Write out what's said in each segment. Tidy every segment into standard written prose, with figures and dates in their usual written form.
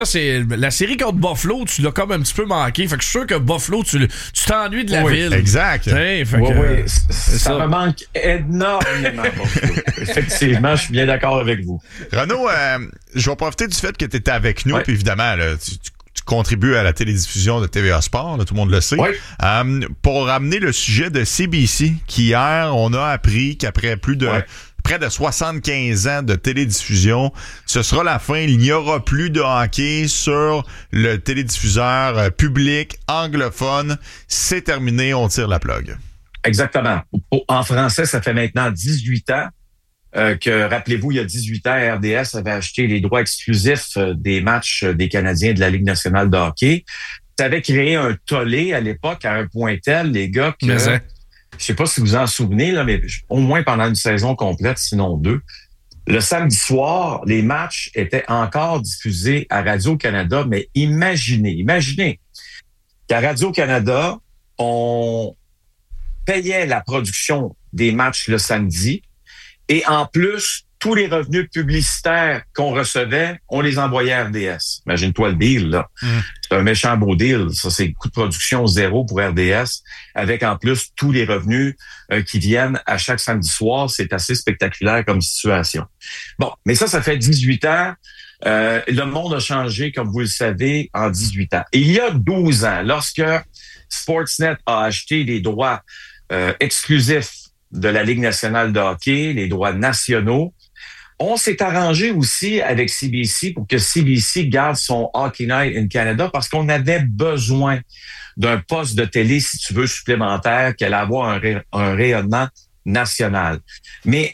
C'est la série contre Buffalo, tu l'as comme un petit peu manqué. Fait que je suis sûr que Buffalo, tu t'ennuies de la ville. Exact. Oui, ça me manque énormément. Effectivement, je suis bien d'accord avec vous. Renaud, je vais profiter du fait que tu étais avec nous, puis évidemment, là, tu contribues à la télédiffusion de TVA Sport, là, tout le monde le sait. Oui. Pour ramener le sujet de CBC, qu'hier, on a appris qu'après près de 75 ans de télédiffusion, ce sera la fin. Il n'y aura plus de hockey sur le télédiffuseur public anglophone. C'est terminé, on tire la plug. Exactement. En français, ça fait maintenant 18 ans que, rappelez-vous, il y a 18 ans, RDS avait acheté les droits exclusifs des matchs des Canadiens de la Ligue nationale de hockey. Ça avait créé un tollé à l'époque à un point tel, les gars, que... Je sais pas si vous vous en souvenez, là, mais au moins pendant une saison complète, sinon 2, le samedi soir, les matchs étaient encore diffusés à Radio-Canada, mais imaginez qu'à Radio-Canada, on payait la production des matchs le samedi et en plus, tous les revenus publicitaires qu'on recevait, on les envoyait à RDS. Imagine-toi le deal, là. C'est un méchant beau deal. Ça, c'est le coût de production zéro pour RDS, avec en plus tous les revenus qui viennent à chaque samedi soir. C'est assez spectaculaire comme situation. Bon, mais ça fait 18 ans. Le monde a changé, comme vous le savez, en 18 ans. Et il y a 12 ans, lorsque Sportsnet a acheté les droits exclusifs de la Ligue nationale de hockey, les droits nationaux, on s'est arrangé aussi avec CBC pour que CBC garde son Hockey Night in Canada parce qu'on avait besoin d'un poste de télé, si tu veux, supplémentaire qui allait avoir un rayonnement national. Mais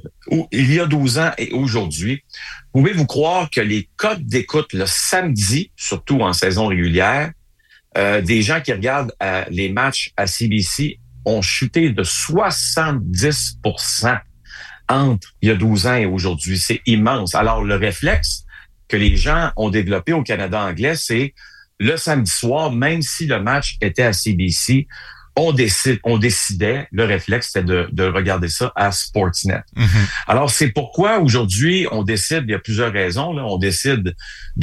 il y a 12 ans et aujourd'hui, pouvez-vous croire que les codes d'écoute le samedi, surtout en saison régulière, des gens qui regardent les matchs à CBC ont chuté de 70% entre il y a 12 ans et aujourd'hui. C'est immense. Alors, le réflexe que les gens ont développé au Canada anglais, c'est le samedi soir, même si le match était à CBC, on décidait, le réflexe, c'était de regarder ça à Sportsnet. Alors, c'est pourquoi aujourd'hui, on décide, il y a plusieurs raisons, là, on décide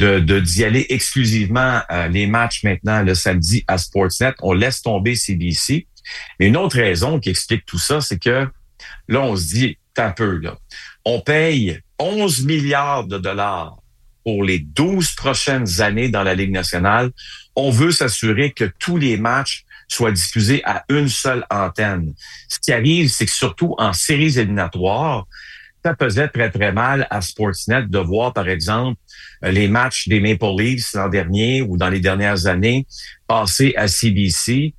d'y aller exclusivement les matchs maintenant le samedi à Sportsnet. On laisse tomber CBC. Mais une autre raison qui explique tout ça, c'est que là, on se dit, un peu, là. On paye 11 milliards de dollars pour les 12 prochaines années dans la Ligue nationale. On veut s'assurer que tous les matchs soient diffusés à une seule antenne. Ce qui arrive, c'est que surtout en séries éliminatoires, ça faisait très, très mal à Sportsnet de voir, par exemple, les matchs des Maple Leafs l'an dernier ou dans les dernières années passer à CBC.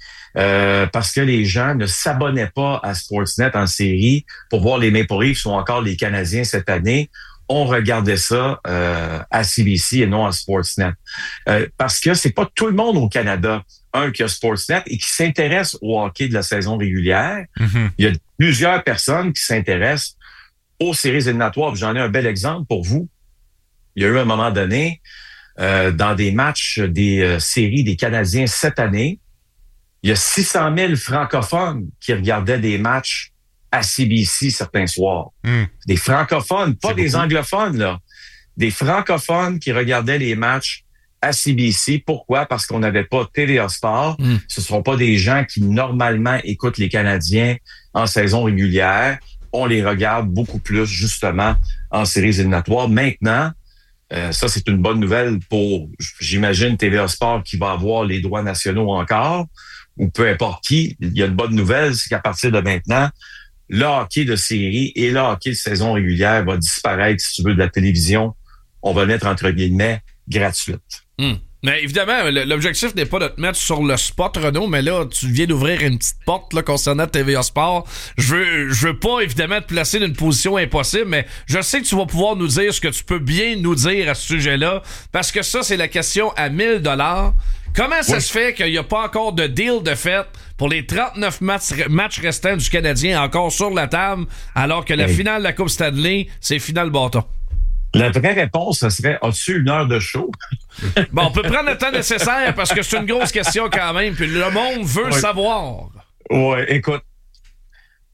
Parce que les gens ne s'abonnaient pas à Sportsnet en série pour voir les Maple Leafs ou encore les Canadiens cette année. On regardait ça à CBC et non à Sportsnet. Parce que c'est pas tout le monde au Canada, qui a Sportsnet et qui s'intéresse au hockey de la saison régulière. Il y a plusieurs personnes qui s'intéressent aux séries éliminatoires. J'en ai un bel exemple pour vous. Il y a eu un moment donné, dans des matchs des séries des Canadiens cette année, il y a 600 000 francophones qui regardaient des matchs à CBC certains soirs. Des francophones, pas des anglophones, là. Des francophones qui regardaient les matchs à CBC. Pourquoi? Parce qu'on n'avait pas TVA Sport. Ce ne sont pas des gens qui, normalement, écoutent les Canadiens en saison régulière. On les regarde beaucoup plus, justement, en séries éliminatoires. Maintenant, ça, c'est une bonne nouvelle pour, j'imagine, TVA Sport qui va avoir les droits nationaux encore, ou peu importe qui. Il y a une bonne nouvelle, c'est qu'à partir de maintenant, le hockey de série et le hockey de saison régulière va disparaître, si tu veux, de la télévision. On va le mettre, entre guillemets, gratuite. Mais évidemment, l'objectif n'est pas de te mettre sur le spot, Renaud, mais là, tu viens d'ouvrir une petite porte là, concernant TVA Sport. Je veux pas, évidemment, te placer dans une position impossible, mais je sais que tu vas pouvoir nous dire ce que tu peux bien nous dire à ce sujet-là, parce que ça, c'est la question à 1000 $. Comment ça se fait qu'il n'y a pas encore de deal de fait pour les 39 matchs restants du Canadien encore sur la table, alors que la finale de la Coupe Stanley, c'est finale bâton? La vraie réponse, ce serait, as-tu une heure de show? Bon, on peut prendre le temps nécessaire parce que c'est une grosse question quand même, puis le monde veut savoir. Ouais, écoute,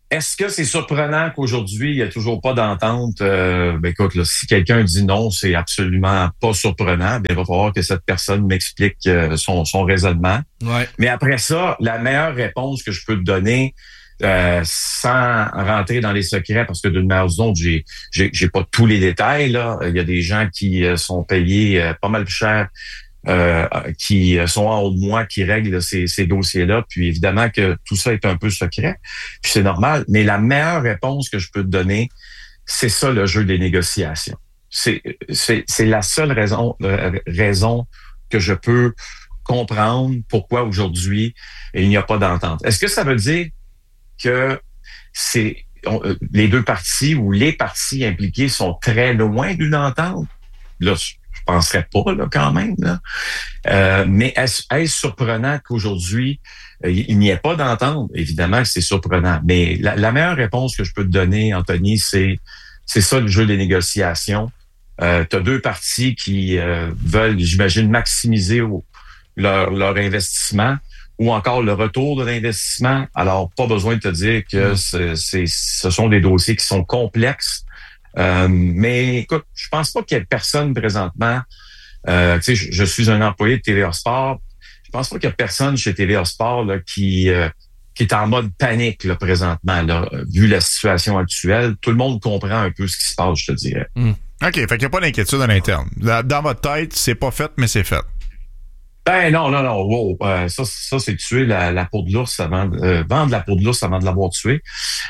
Est-ce que c'est surprenant qu'aujourd'hui, il n'y a toujours pas d'entente? Écoute, là, si quelqu'un dit non, c'est absolument pas surprenant. Bien, il va falloir que cette personne m'explique son raisonnement. Ouais. Mais après ça, la meilleure réponse que je peux te donner, sans rentrer dans les secrets, parce que d'une manière ou d'une autre, j'ai pas tous les détails, là. Il y a des gens qui sont payés pas mal plus cher, qui sont en haut de moi, qui règlent ces dossiers-là. Puis évidemment que tout ça est un peu secret. Puis c'est normal. Mais la meilleure réponse que je peux te donner, c'est ça le jeu des négociations. C'est la seule raison que je peux comprendre pourquoi aujourd'hui il n'y a pas d'entente. Est-ce que ça veut dire que les deux parties ou les parties impliquées sont très loin d'une entente? Là, je penserais pas, là, quand même, là. Mais est-ce surprenant qu'aujourd'hui, il n'y ait pas d'entente? Évidemment que c'est surprenant. Mais la meilleure réponse que je peux te donner, Anthony, c'est ça le jeu des négociations. Tu as deux parties qui veulent, j'imagine, maximiser leur investissement ou encore le retour de l'investissement. Alors, pas besoin de te dire que ce sont des dossiers qui sont complexes. Mais écoute, je pense pas qu'il y ait personne présentement. Tu sais, je suis un employé de TVA Sport. Je pense pas qu'il y a personne chez TVA Sport là, qui est en mode panique là, présentement. Là, vu la situation actuelle, tout le monde comprend un peu ce qui se passe, je te dirais. OK, fait qu'il n'y a pas d'inquiétude à l'interne. Dans votre tête, c'est pas fait, mais c'est fait. Ben non. Wow. Ça c'est tuer la peau de l'ours avant vendre la peau de l'ours avant de l'avoir tué.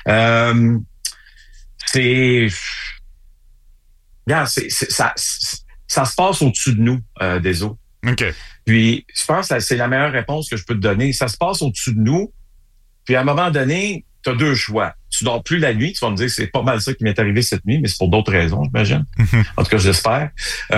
Regarde, ça se passe au-dessus de nous, des eaux. OK. Puis, je pense que c'est la meilleure réponse que je peux te donner. Ça se passe au-dessus de nous. Puis, à un moment donné, tu as deux choix. Tu dors plus la nuit. Tu vas me dire, c'est pas mal ça qui m'est arrivé cette nuit, mais c'est pour d'autres raisons, j'imagine. En tout cas, j'espère.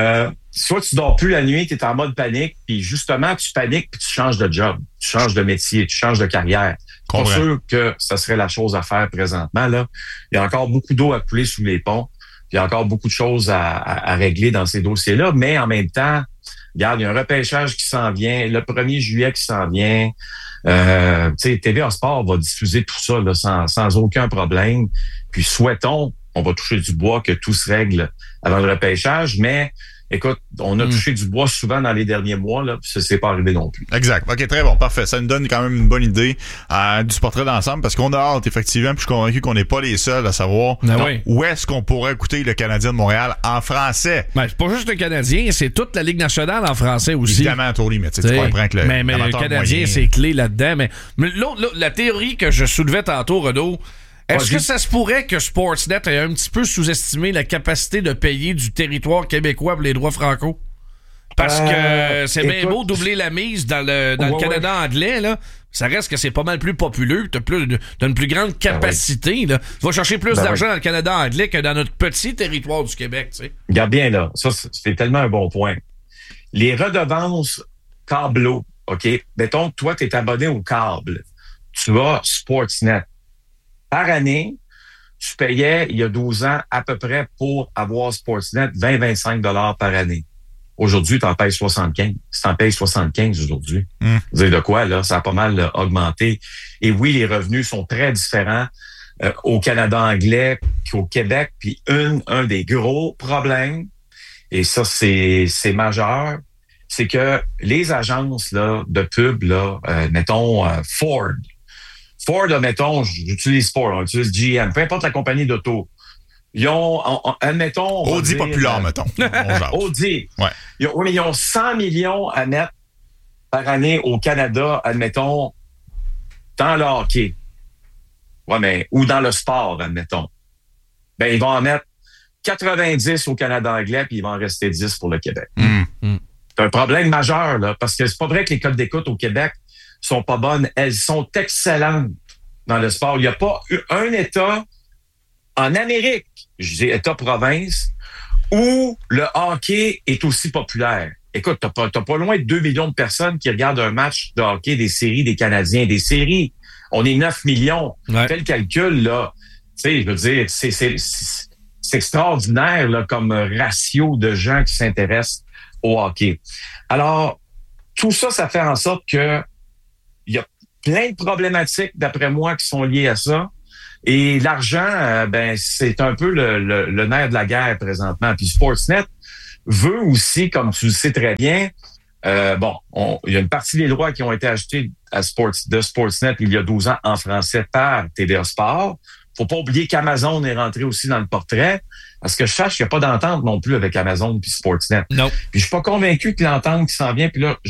Soit tu dors plus la nuit, tu es en mode panique, puis justement, tu paniques, puis tu changes de job, tu changes de métier, tu changes de carrière. Je suis pas sûr que ça serait la chose à faire présentement. Là, il y a encore beaucoup d'eau à couler sous les ponts. Il y a encore beaucoup de choses à régler dans ces dossiers-là, mais en même temps, regarde, il y a un repêchage qui s'en vient, le 1er juillet qui s'en vient. Tu sais, TVA Sport va diffuser tout ça là, sans aucun problème. Puis souhaitons, on va toucher du bois, que tout se règle avant le repêchage, mais écoute, on a touché du bois souvent dans les derniers mois, là, puis ça s'est pas arrivé non plus. Exact. OK, très bon, parfait. Ça nous donne quand même une bonne idée du portrait d'ensemble, parce qu'on a hâte, effectivement, puis je suis convaincu qu'on n'est pas les seuls à savoir où est-ce qu'on pourrait écouter le Canadien de Montréal en français. Ben, c'est pas juste le Canadien, c'est toute la Ligue nationale en français aussi. Évidemment, Tori, mais tu comprends que mais le Canadien, moyen, c'est clé là-dedans. Mais la théorie que je soulevais tantôt, Renaud, est-ce que ça se pourrait que Sportsnet ait un petit peu sous-estimé la capacité de payer du territoire québécois pour les droits franco? Parce que c'est bien beau doubler la mise dans le Canada anglais, là. Ça reste que c'est pas mal plus populeux. T'as une plus grande capacité. Là. Tu vas chercher plus d'argent dans le Canada anglais que dans notre petit territoire du Québec. Tu sais. Regarde bien, là. Ça, c'est tellement un bon point. Les redevances câbleaux, OK? Mettons que toi, tu es abonné au câble. Tu as Sportsnet. Par année, tu payais, il y a 12 ans, à peu près pour avoir Sportsnet 20-25 $ par année. Aujourd'hui, tu en payes 75. Tu t'en payes 75 aujourd'hui. Vous dire de quoi, là? Ça a pas mal augmenté. Et oui, les revenus sont très différents au Canada anglais qu'au Québec. Puis un des gros problèmes, et ça, c'est majeur, c'est que les agences là, de pub, là, mettons Ford, mettons, j'utilise Ford, on utilise GM, peu importe la compagnie d'auto. Ils ont, admettons... Audi populaire, mettons. Audi. Ouais. Ils ont 100 millions à mettre par année au Canada, admettons, dans le hockey. Ouais, mais, ou dans le sport, admettons. Ben, ils vont en mettre 90 au Canada anglais, puis il va en rester 10 pour le Québec. C'est un problème majeur, là, parce que c'est pas vrai que les codes d'écoute au Québec sont pas bonnes. Elles sont excellentes dans le sport. Il n'y a pas un État en Amérique, je dis État-province, où le hockey est aussi populaire. Écoute, t'as pas loin de 2 millions de personnes qui regardent un match de hockey des séries des Canadiens, des séries. On est 9 millions. Ouais. Fais le calcul, là. Tu sais, je veux dire, c'est extraordinaire, là, comme ratio de gens qui s'intéressent au hockey. Alors, tout ça, ça fait en sorte que il y a plein de problématiques, d'après moi, qui sont liées à ça. Et l'argent, c'est un peu le nerf de la guerre présentement. Puis Sportsnet veut aussi, comme tu le sais très bien, il y a une partie des droits qui ont été achetés de Sportsnet il y a 12 ans en français par TVA Sport. Faut pas oublier qu'Amazon est rentré aussi dans le portrait. Parce que je sache qu'il n'y a pas d'entente non plus avec Amazon puis Sportsnet. Non. Puis je suis pas convaincu que l'entente qui s'en vient, puis là,